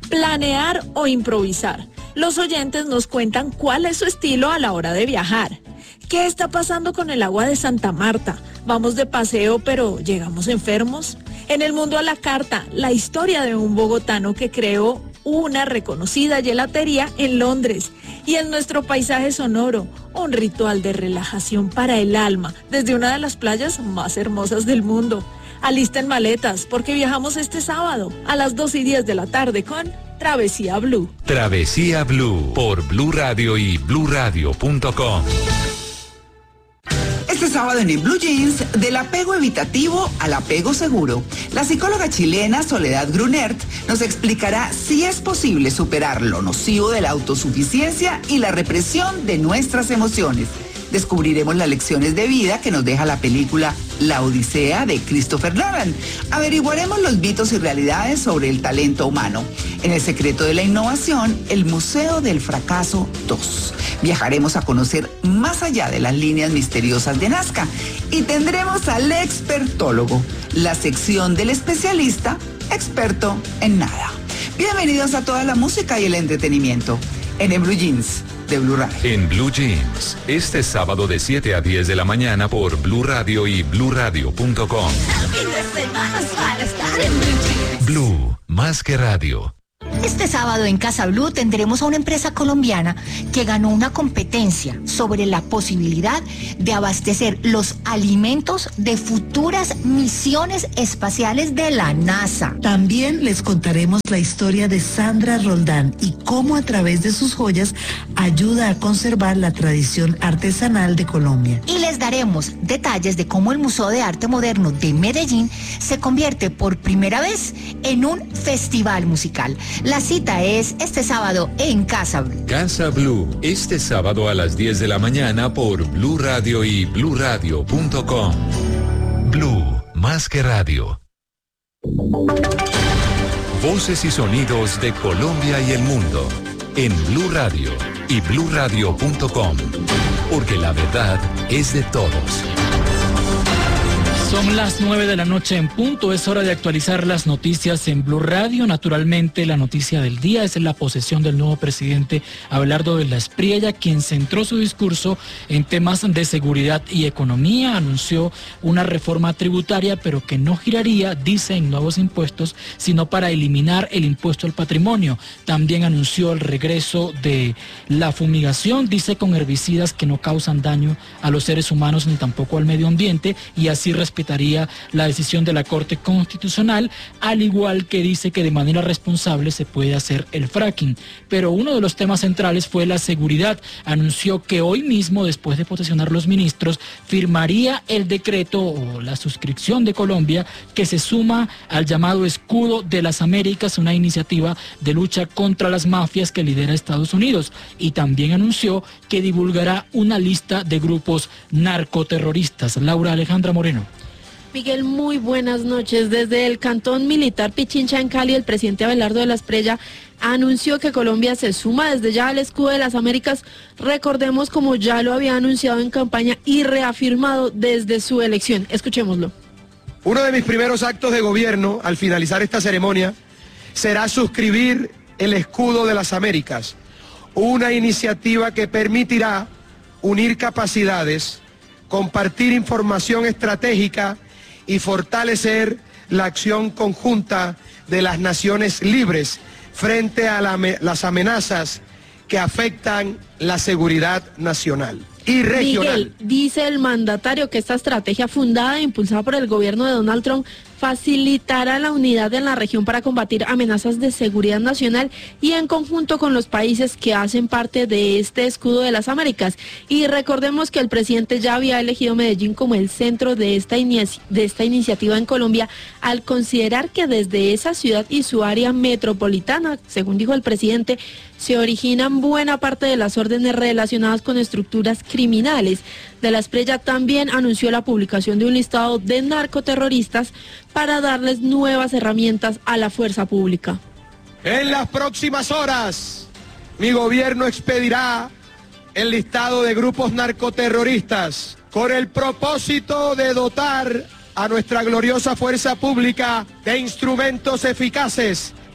planear o improvisar. Los oyentes nos cuentan cuál es su estilo a la hora de viajar. ¿Qué está pasando con el agua de Santa Marta? ¿Vamos de paseo pero llegamos enfermos? En el mundo a la carta, la historia de un bogotano que creó una reconocida gelatería en Londres. Y en nuestro paisaje sonoro, un ritual de relajación para el alma desde una de las playas más hermosas del mundo. Alisten maletas porque viajamos este sábado a las 2:10 de la tarde con Travesía Blue. Travesía Blue por Blue Radio y bluradio.com. Este sábado en Blue Jeans, del apego evitativo al apego seguro. La psicóloga chilena Soledad Grunert nos explicará si es posible superar lo nocivo de la autosuficiencia y la represión de nuestras emociones. Descubriremos las lecciones de vida que nos deja la película La Odisea de Christopher Nolan. Averiguaremos los mitos y realidades sobre el talento humano. En El secreto de la innovación, el Museo del Fracaso 2. Viajaremos a conocer más allá de las líneas misteriosas de Nazca y tendremos al expertólogo, la sección del especialista experto en nada. Bienvenidos a toda la música y el entretenimiento en Blue Jeans de Blue Radio. En Blue Jeans, este sábado de 7 a 10 de la mañana por Blue Radio y bluradio.com. Blue, más que radio. Este sábado en Casa Blue tendremos a una empresa colombiana que ganó una competencia sobre la posibilidad de abastecer los alimentos de futuras misiones espaciales de la NASA. También les contaremos la historia de Sandra Roldán y cómo a través de sus joyas ayuda a conservar la tradición artesanal de Colombia. Y les daremos detalles de cómo el Museo de Arte Moderno de Medellín se convierte por primera vez en un festival musical. La cita es este sábado en Casa Blue. Casa Blue, este sábado a las 10 de la mañana por Blue Radio y bluradio.com. Blue, más que radio. Voces y sonidos de Colombia y el mundo en Blue Radio y bluradio.com. Porque la verdad es de todos. Son las 9 de la noche en punto, es hora de actualizar las noticias en Blue Radio. Naturalmente, la noticia del día es la posesión del nuevo presidente Abelardo de la Espriella, quien centró su discurso en temas de seguridad y economía. Anunció una reforma tributaria, pero que no giraría, dice, en nuevos impuestos, sino para eliminar el impuesto al patrimonio. También anunció el regreso de la fumigación, dice, con herbicidas que no causan daño a los seres humanos ni tampoco al medio ambiente, y así respetaría la decisión de la Corte Constitucional, al igual que dice que de manera responsable se puede hacer el fracking. Pero uno de los temas centrales fue la seguridad. Anunció que hoy mismo, después de posesionar los ministros, firmaría el decreto o la suscripción de Colombia que se suma al llamado Escudo de las Américas, una iniciativa de lucha contra las mafias que lidera Estados Unidos. Y también anunció que divulgará una lista de grupos narcoterroristas. Laura Alejandra Moreno. Miguel, muy buenas noches. Desde el Cantón Militar Pichincha en Cali, el presidente Abelardo de la Espriella anunció que Colombia se suma desde ya al Escudo de las Américas. Recordemos, como ya lo había anunciado en campaña y reafirmado desde su elección. Escuchémoslo. Uno de mis primeros actos de gobierno al finalizar esta ceremonia será suscribir el Escudo de las Américas, una iniciativa que permitirá unir capacidades, compartir información estratégica y fortalecer la acción conjunta de las naciones libres frente a las amenazas que afectan la seguridad nacional y regional. Miguel, dice el mandatario que esta estrategia fundada e impulsada por el gobierno de Donald Trump facilitará la unidad en la región para combatir amenazas de seguridad nacional y en conjunto con los países que hacen parte de este Escudo de las Américas. Y recordemos que el presidente ya había elegido Medellín como el centro de esta iniciativa en Colombia, al considerar que desde esa ciudad y su área metropolitana, según dijo el presidente, se originan buena parte de las órdenes relacionadas con estructuras criminales. De la Espriella también anunció la publicación de un listado de narcoterroristas para darles nuevas herramientas a la fuerza pública. En las próximas horas, mi gobierno expedirá el listado de grupos narcoterroristas con el propósito de dotar a nuestra gloriosa fuerza pública de instrumentos eficaces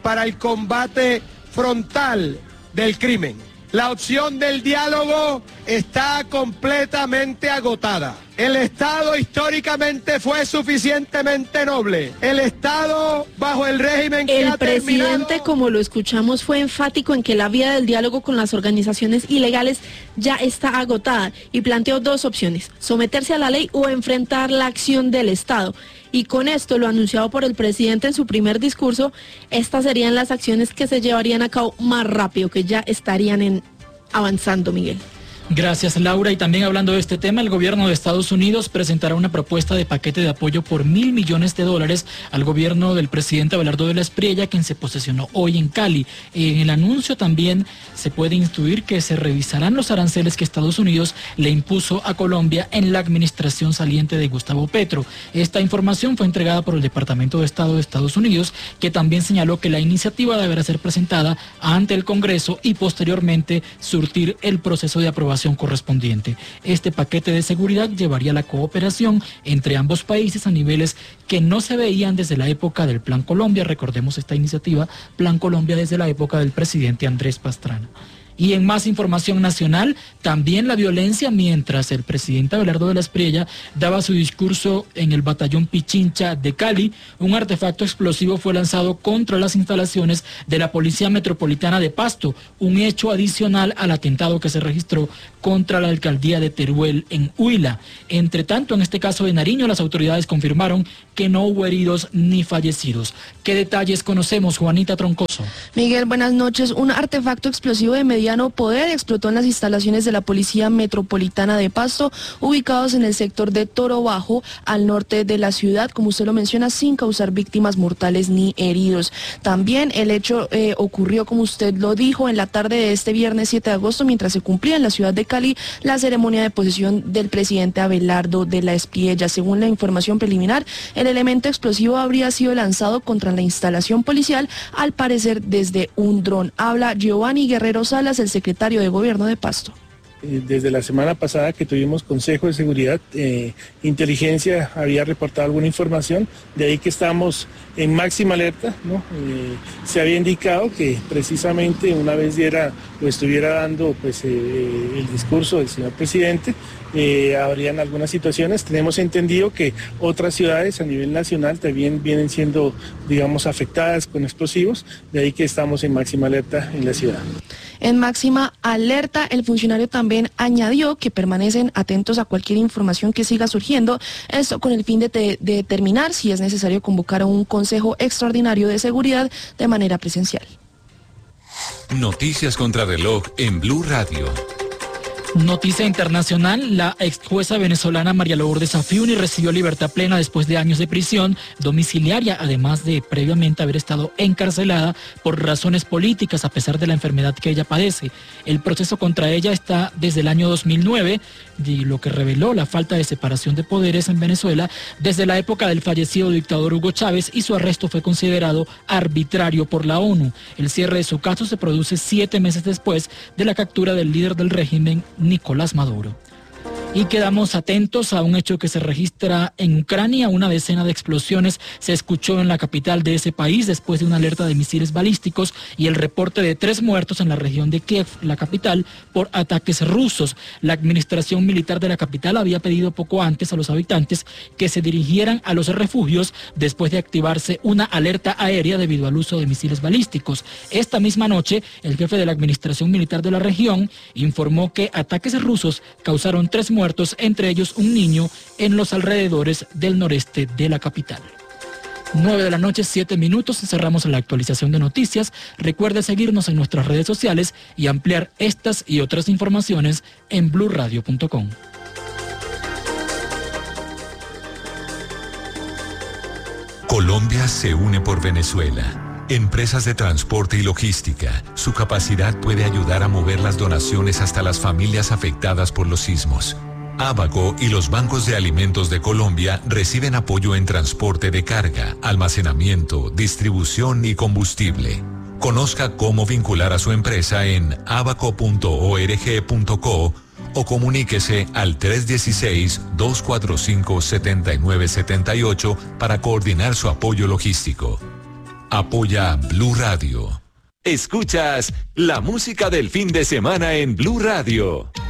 para el combate frontal del crimen. La opción del diálogo está completamente agotada. El Estado históricamente fue suficientemente noble. El Estado bajo el régimen que el presidente, como lo escuchamos, fue enfático en que la vía del diálogo con las organizaciones ilegales ya está agotada y planteó dos opciones: someterse a la ley o enfrentar la acción del Estado. Y con esto, lo anunciado por el presidente en su primer discurso, estas serían las acciones que se llevarían a cabo más rápido, que ya estarían avanzando, Miguel. Gracias, Laura. Y también hablando de este tema, el gobierno de Estados Unidos presentará una propuesta de paquete de apoyo por $1.000 millones al gobierno del presidente Abelardo de la Espriella, quien se posesionó hoy en Cali. En el anuncio también se puede intuir que se revisarán los aranceles que Estados Unidos le impuso a Colombia en la administración saliente de Gustavo Petro. Esta información fue entregada por el Departamento de Estado de Estados Unidos, que también señaló que la iniciativa deberá ser presentada ante el Congreso y posteriormente surtir el proceso de aprobación correspondiente. Este paquete de seguridad llevaría la cooperación entre ambos países a niveles que no se veían desde la época del Plan Colombia. Recordemos esta iniciativa, Plan Colombia, desde la época del presidente Andrés Pastrana. Y en más información nacional, también la violencia mientras el presidente Abelardo de la Espriella daba su discurso en el batallón Pichincha de Cali. Un artefacto explosivo fue lanzado contra las instalaciones de la Policía Metropolitana de Pasto, un hecho adicional al atentado que se registró contra la alcaldía de Teruel en Huila. Entre tanto, en este caso de Nariño, las autoridades confirmaron que no hubo heridos ni fallecidos. ¿Qué detalles conocemos, Juanita Troncoso? Miguel, buenas noches. Un artefacto explosivo de mediano poder explotó en las instalaciones de la Policía Metropolitana de Pasto, ubicados en el sector de Toro Bajo, al norte de la ciudad, como usted lo menciona, sin causar víctimas mortales ni heridos. También el hecho ocurrió, como usted lo dijo, en la tarde de este viernes 7 de agosto, mientras se cumplía en la ciudad de Cali la ceremonia de posesión del presidente Abelardo de la Espriella. Según la información preliminar, el elemento explosivo habría sido lanzado contra la instalación policial, al parecer desde un dron. Habla Giovanni Guerrero Salas, el secretario de Gobierno de Pasto. Desde la semana pasada que tuvimos Consejo de Seguridad, Inteligencia había reportado alguna información, de ahí que estamos en máxima alerta, ¿no? Se había indicado que precisamente una vez estuviera dando pues, el discurso del señor presidente, habrían algunas situaciones. Tenemos entendido que otras ciudades a nivel nacional también vienen siendo, digamos, afectadas con explosivos, de ahí que estamos en máxima alerta en la ciudad. En máxima alerta, el funcionario también añadió que permanecen atentos a cualquier información que siga surgiendo, esto con el fin de determinar si es necesario convocar a un consejo extraordinario de seguridad de manera presencial. Noticias contra reloj en Blue Radio. Noticia internacional: la ex jueza venezolana María Lourdes Afiuni recibió libertad plena después de años de prisión domiciliaria, además de previamente haber estado encarcelada por razones políticas a pesar de la enfermedad que ella padece. El proceso contra ella está desde el año 2009, y lo que reveló la falta de separación de poderes en Venezuela desde la época del fallecido dictador Hugo Chávez, y su arresto fue considerado arbitrario por la ONU. El cierre de su caso se produce 7 meses después de la captura del líder del régimen, Nicolás Maduro. Y quedamos atentos a un hecho que se registra en Ucrania. Una decena de explosiones se escuchó en la capital de ese país después de una alerta de misiles balísticos y el reporte de 3 muertos en la región de Kiev, la capital, por ataques rusos. La administración militar de la capital había pedido poco antes a los habitantes que se dirigieran a los refugios después de activarse una alerta aérea debido al uso de misiles balísticos. Esta misma noche, el jefe de la administración militar de la región informó que ataques rusos causaron 3 muertos, entre ellos un niño, en los alrededores del noreste de la capital. 9 de la noche, 7 minutos, cerramos la actualización de noticias. Recuerde seguirnos en nuestras redes sociales y ampliar estas y otras informaciones en bluradio.com. Colombia se une por Venezuela. Empresas de transporte y logística. Su capacidad puede ayudar a mover las donaciones hasta las familias afectadas por los sismos. Abaco y los bancos de alimentos de Colombia reciben apoyo en transporte de carga, almacenamiento, distribución y combustible. Conozca cómo vincular a su empresa en abaco.org.co o comuníquese al 316-245-7978 para coordinar su apoyo logístico. Apoya Blue Radio. Escuchas la música del fin de semana en Blue Radio.